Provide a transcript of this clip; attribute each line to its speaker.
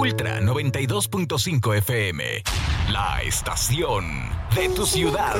Speaker 1: Ultra 92.5 FM, la estación de tu ciudad.